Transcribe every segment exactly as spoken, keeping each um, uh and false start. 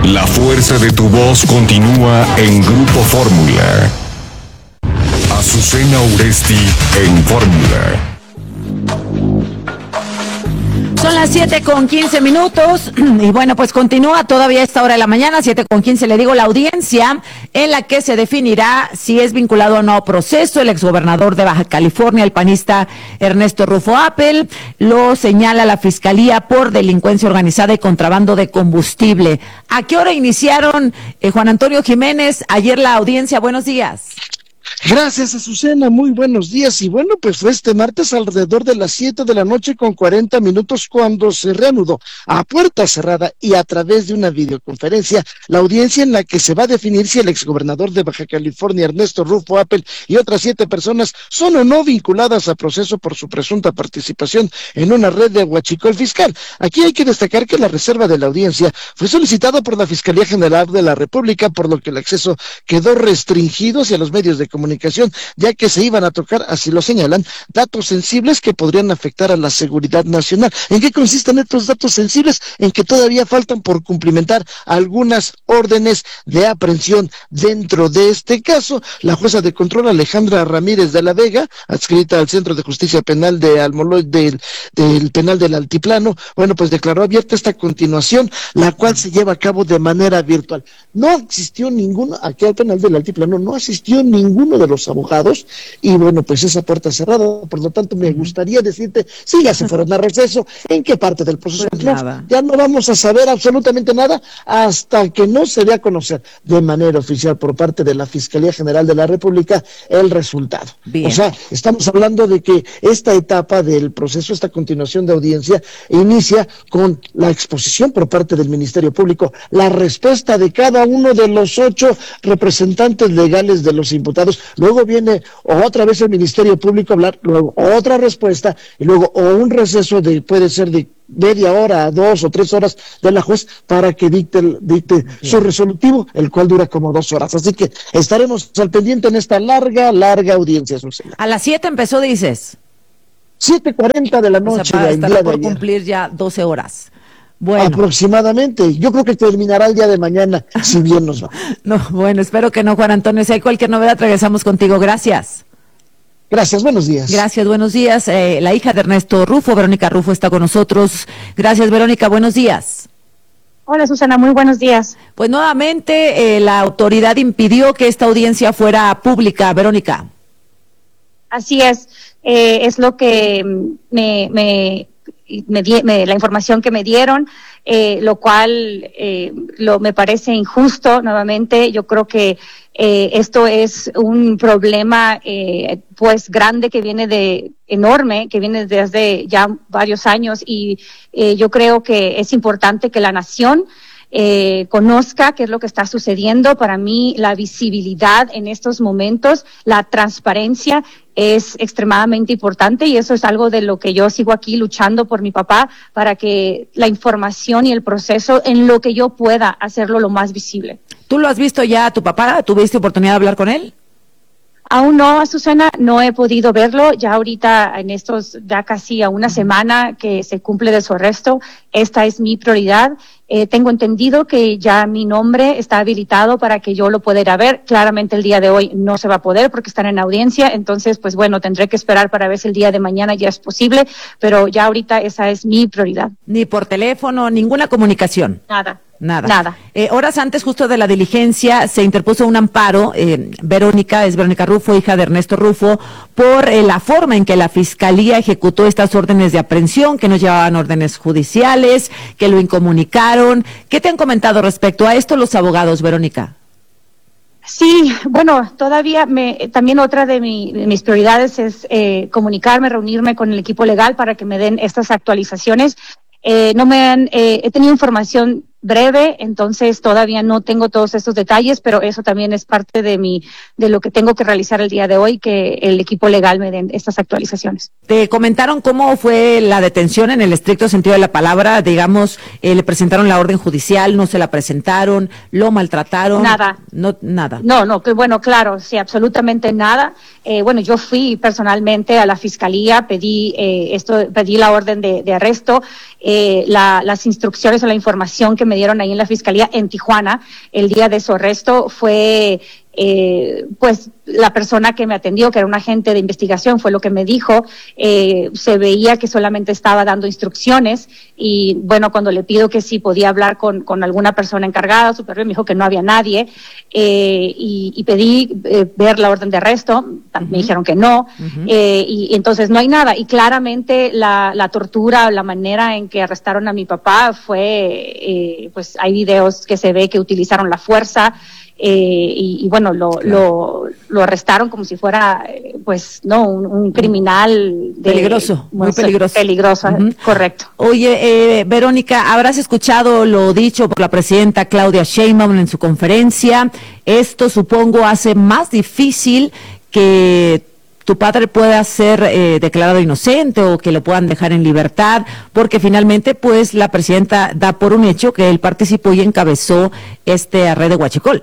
La fuerza de tu voz continúa en Grupo Fórmula. Azucena Uresti en Fórmula. Son las siete con quince minutos y bueno, pues continúa todavía a esta hora de la mañana, siete con quince, le digo, la audiencia en la que se definirá si es vinculado o no a proceso el exgobernador de Baja California, el panista Ernesto Rufo Appel. Lo señala la Fiscalía por delincuencia organizada y contrabando de combustible. ¿A qué hora iniciaron, eh, Juan Antonio Jiménez, ayer la audiencia? Buenos días. Gracias, Azucena, muy buenos días. Y bueno, pues fue este martes alrededor de las siete de la noche con cuarenta minutos cuando se reanudó a puerta cerrada y a través de una videoconferencia la audiencia en la que se va a definir si el exgobernador de Baja California, Ernesto Rufo Appel, y otras siete personas son o no vinculadas a proceso por su presunta participación en una red de huachicol fiscal. Aquí hay que destacar que la reserva de la audiencia fue solicitada por la Fiscalía General de la República, por lo que el acceso quedó restringido hacia los medios de comunicación, ya que se iban a tocar, así lo señalan, datos sensibles que podrían afectar a la seguridad nacional. ¿En qué consisten estos datos sensibles? En que todavía faltan por cumplimentar algunas órdenes de aprehensión dentro de este caso. La jueza de control Alejandra Ramírez de la Vega, adscrita al Centro de Justicia Penal de Almoloy, del, del Penal del Altiplano, bueno, pues declaró abierta esta continuación, la cual se lleva a cabo de manera virtual. No existió ninguno, aquí al Penal del Altiplano no asistió ninguno de los abogados, y bueno, pues esa puerta cerrada. Por lo tanto, me gustaría decirte, si ya se fueron a receso, ¿en qué parte del proceso? Pues no, ya no vamos a saber absolutamente nada hasta que no se dé a conocer de manera oficial por parte de la Fiscalía General de la República el resultado. Bien. O sea, estamos hablando de que esta etapa del proceso, esta continuación de audiencia, inicia con la exposición por parte del Ministerio Público, la respuesta de cada uno de los ocho representantes legales de los imputados. Luego viene otra vez el Ministerio Público a hablar, luego otra respuesta, y luego o un receso de, puede ser de media hora, dos o tres horas de la juez para que dicte, dicte su resolutivo, el cual dura como dos horas. Así que estaremos al pendiente en esta larga, larga audiencia, Susana. A las siete empezó, dices. siete cuarenta de la noche. O sea, para de estar día por de ayer. cumplir ya doce horas. Bueno. Aproximadamente. Yo creo que terminará el día de mañana, si bien nos va. No, bueno, espero que no, Juan Antonio. Si hay cualquier novedad, regresamos contigo. Gracias. Gracias, buenos días. Gracias, buenos días. Eh, la hija de Ernesto Rufo, Verónica Rufo, está con nosotros. Gracias, Verónica, buenos días. Hola, Susana, muy buenos días. Pues nuevamente eh, la autoridad impidió que esta audiencia fuera pública, Verónica. Así es, eh, es lo que me... me... Me di, me, la información que me dieron, eh, lo cual eh, lo me parece injusto. Nuevamente, yo creo que eh, esto es un problema eh, pues grande que viene de enorme, que viene desde ya varios años, y eh, yo creo que es importante que la nación Eh, conozca qué es lo que está sucediendo. Para mí, la visibilidad en estos momentos, la transparencia es extremadamente importante, y eso es algo de lo que yo sigo aquí luchando por mi papá, para que la información y el proceso, en lo que yo pueda, hacerlo lo más visible. ¿Tú lo has visto ya a tu papá? ¿Tuviste oportunidad de hablar con él? Aún no, Susana, no he podido verlo. Ya ahorita, en estos, ya casi a una semana que se cumple de su arresto, esta es mi prioridad. Eh, tengo entendido que ya mi nombre está habilitado para que yo lo pueda ir a ver. Claramente el día de hoy no se va a poder porque están en audiencia, entonces pues bueno, tendré que esperar para ver si el día de mañana ya es posible, pero ya ahorita esa es mi prioridad. Ni por teléfono, ninguna comunicación. Nada. Nada. Nada. Eh, horas antes, justo de la diligencia, se interpuso un amparo. Eh, Verónica, es Verónica Rufo, hija de Ernesto Rufo, por eh, la forma en que la Fiscalía ejecutó estas órdenes de aprehensión, que no llevaban órdenes judiciales, que lo incomunicaron. ¿Qué te han comentado respecto a esto los abogados, Verónica? Sí, bueno, todavía me, también otra de, mi, de mis prioridades es eh, comunicarme, reunirme con el equipo legal para que me den estas actualizaciones. Eh, no me han, eh, he tenido información breve, entonces todavía no tengo todos estos detalles, pero eso también es parte de mi, de lo que tengo que realizar el día de hoy, que el equipo legal me den estas actualizaciones. ¿Te comentaron cómo fue la detención en el estricto sentido de la palabra? Digamos, eh, le presentaron la orden judicial, no se la presentaron, lo maltrataron. Nada. No, nada. No, no, que bueno, claro, sí, absolutamente nada. Eh, bueno, yo fui personalmente a la fiscalía, pedí eh, esto, pedí la orden de, de arresto, eh, la, las instrucciones o la información que me me dieron ahí en la fiscalía en Tijuana el día de su arresto fue Eh, pues la persona que me atendió, que era un agente de investigación, fue lo que me dijo. Eh, se veía que solamente estaba dando instrucciones y bueno, cuando le pido que si podía hablar con, con alguna persona encargada, superior, me dijo que no había nadie, eh, y, y pedí eh, ver la orden de arresto, uh-huh. me dijeron que no, uh-huh. eh, y, y entonces no hay nada, y claramente la, la tortura, la manera en que arrestaron a mi papá fue, eh, pues hay videos que se ve que utilizaron la fuerza, Eh, y, y bueno, lo, claro. lo, lo arrestaron como si fuera, eh, pues, no, un, un criminal. De, peligroso, muy peligroso. Peligroso, uh-huh. Correcto. Oye, eh, Verónica, habrás escuchado lo dicho por la presidenta Claudia Sheinbaum en su conferencia. Esto, supongo, hace más difícil que tu padre pueda ser eh, declarado inocente o que lo puedan dejar en libertad, porque finalmente, pues, la presidenta da por un hecho que él participó y encabezó este red de Huachicol.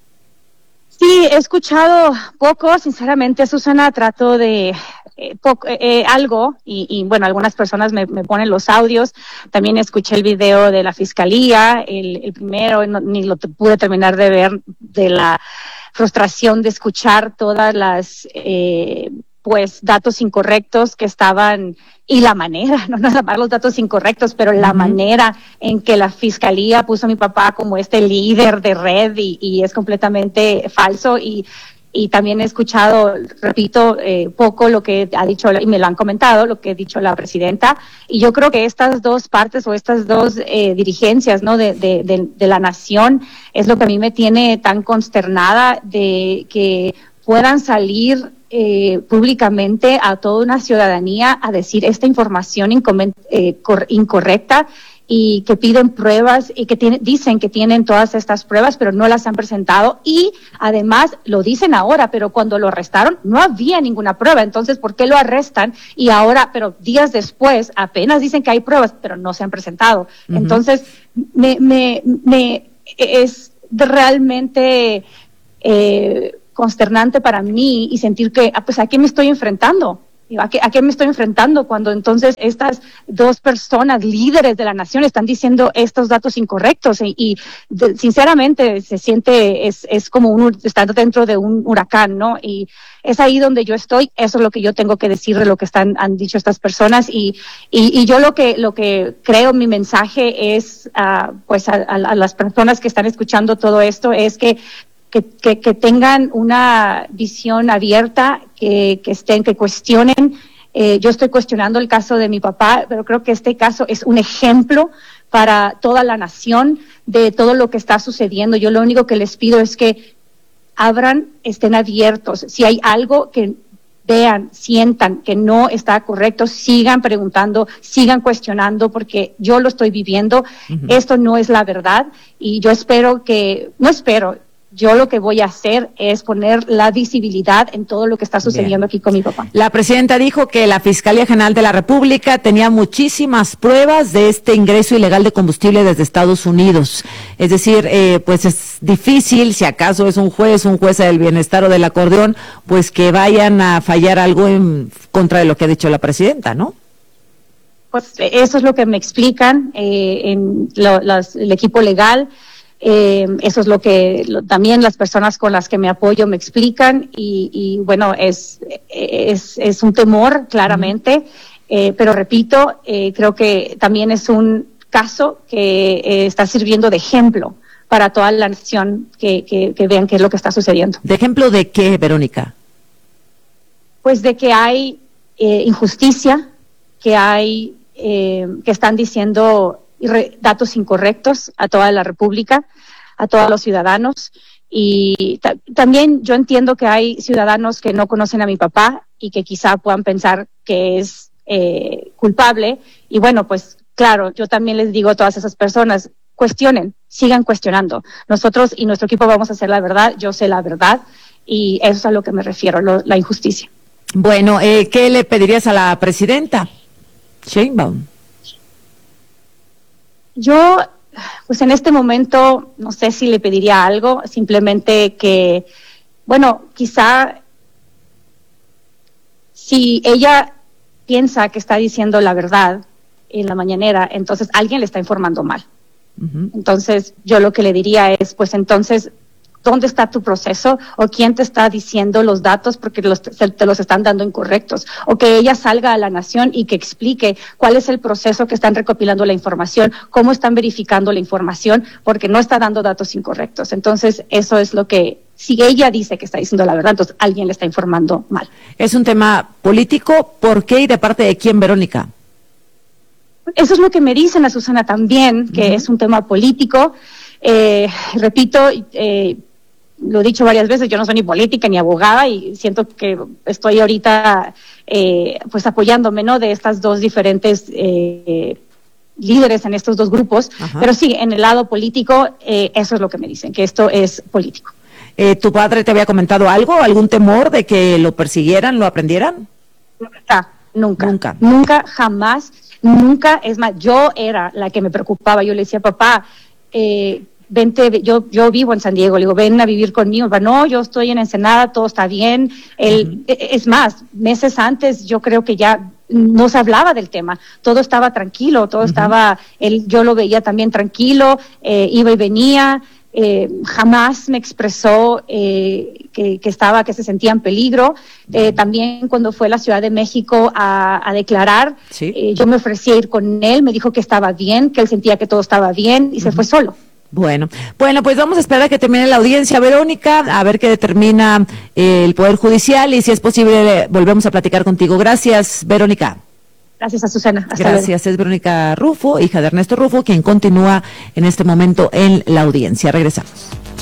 Sí, he escuchado poco, sinceramente, Susana, trato de eh, poco, eh, algo, y, y bueno, algunas personas me, me ponen los audios, también escuché el video de la fiscalía, el, el primero, no, ni lo te, pude terminar de ver, de la frustración de escuchar todas las, eh, pues, datos incorrectos que estaban, y la manera, no nada más los datos incorrectos, pero la uh-huh. manera en que la fiscalía puso a mi papá como este líder de red y, y es completamente falso y, y también he escuchado, repito, eh, poco lo que ha dicho, y me lo han comentado, lo que ha dicho la presidenta, y yo creo que estas dos partes o estas dos eh, dirigencias, ¿no?, de, de, de, de la nación es lo que a mí me tiene tan consternada de que puedan salir Eh, públicamente a toda una ciudadanía a decir esta información incom- eh, cor- incorrecta y que piden pruebas y que tiene, dicen que tienen todas estas pruebas pero no las han presentado y además lo dicen ahora, pero cuando lo arrestaron no había ninguna prueba, entonces ¿por qué lo arrestan? Y ahora, pero días después apenas dicen que hay pruebas pero no se han presentado. Uh-huh. Entonces me, me, me es realmente eh, consternante para mí y sentir que, pues, ¿a qué me estoy enfrentando? ¿A qué, ¿A qué me estoy enfrentando cuando entonces estas dos personas líderes de la nación están diciendo estos datos incorrectos? Y, y de, sinceramente se siente, es, es como un, estar dentro de un huracán, ¿no? Y es ahí donde yo estoy, eso es lo que yo tengo que decir de lo que están, han dicho estas personas y, y, y yo lo que, lo que creo, mi mensaje es, uh, pues, a, a, a las personas que están escuchando todo esto es que Que, que, que tengan una visión abierta, que, que estén, que cuestionen. Eh, yo estoy cuestionando el caso de mi papá, pero creo que este caso es un ejemplo para toda la nación de todo lo que está sucediendo. Yo lo único que les pido es que abran, estén abiertos. Si hay algo que vean, sientan que no está correcto, sigan preguntando, sigan cuestionando, porque yo lo estoy viviendo. Uh-huh. Esto no es la verdad y yo espero que, no espero, yo lo que voy a hacer es poner la visibilidad en todo lo que está sucediendo Bien. Aquí con mi papá. La presidenta dijo que la Fiscalía General de la República tenía muchísimas pruebas de este ingreso ilegal de combustible desde Estados Unidos. Es decir, eh, pues es difícil, si acaso es un juez, un juez del bienestar o del acordeón, pues que vayan a fallar algo en contra de lo que ha dicho la presidenta, ¿no? Pues eso es lo que me explican eh, en lo, las, el equipo legal. Eh, eso es lo que lo, también las personas con las que me apoyo me explican y, y bueno, es, es, es un temor claramente, uh-huh. eh, pero repito, eh, creo que también es un caso que eh, está sirviendo de ejemplo para toda la nación que, que, que vean qué es lo que está sucediendo. ¿De ejemplo de qué, Verónica? Pues de que hay eh, injusticia, que hay, eh, que están diciendo datos incorrectos a toda la República, a todos los ciudadanos y ta- también yo entiendo que hay ciudadanos que no conocen a mi papá y que quizá puedan pensar que es eh, culpable y bueno, pues claro, yo también les digo a todas esas personas, cuestionen, sigan cuestionando. Nosotros y nuestro equipo vamos a hacer la verdad, yo sé la verdad y eso es a lo que me refiero, lo, la injusticia. Bueno, eh, ¿qué le pedirías a la presidenta Sheinbaum? Yo, pues en este momento, no sé si le pediría algo, simplemente que, bueno, quizá si ella piensa que está diciendo la verdad en la mañanera, entonces alguien le está informando mal. Uh-huh. Entonces, yo lo que le diría es, pues entonces, ¿dónde está tu proceso? ¿O quién te está diciendo los datos porque los, te, te los están dando incorrectos? O que ella salga a la nación y que explique cuál es el proceso que están recopilando la información, cómo están verificando la información, porque no está dando datos incorrectos. Entonces, eso es lo que, si ella dice que está diciendo la verdad, entonces alguien le está informando mal. Es un tema político, ¿por qué y de parte de quién, Verónica? Eso es lo que me dicen a Susana también, que uh-huh. es un tema político. Eh, repito, eh, lo he dicho varias veces, yo no soy ni política ni abogada y siento que estoy ahorita eh, pues apoyándome, ¿no?, de estas dos diferentes eh, líderes en estos dos grupos. Ajá. Pero sí, en el lado político, eh, eso es lo que me dicen, que esto es político. Eh, ¿Tu padre te había comentado algo, algún temor de que lo persiguieran, lo aprendieran? Nunca, nunca, nunca, nunca, jamás, nunca. Es más, yo era la que me preocupaba, yo le decía, papá, eh, vente, yo yo vivo en San Diego, le digo, ven a vivir conmigo. No, yo estoy en Ensenada, todo está bien. Él, uh-huh. Es más, meses antes yo creo que ya no se hablaba del tema, todo estaba tranquilo, todo uh-huh. estaba, él, yo lo veía también tranquilo, eh, iba y venía, eh, jamás me expresó eh, que, que estaba, que se sentía en peligro. Eh, también cuando fue a la Ciudad de México a, a declarar, ¿sí? eh, yo me ofrecí a ir con él, me dijo que estaba bien, que él sentía que todo estaba bien y uh-huh. se fue solo. Bueno, bueno, pues vamos a esperar a que termine la audiencia, Verónica, a ver qué determina eh, el Poder Judicial y si es posible volvemos a platicar contigo. Gracias, Verónica. Gracias a Susana. Hasta Gracias, luego. Es Verónica Rufo, hija de Ernesto Rufo, quien continúa en este momento en la audiencia. Regresamos.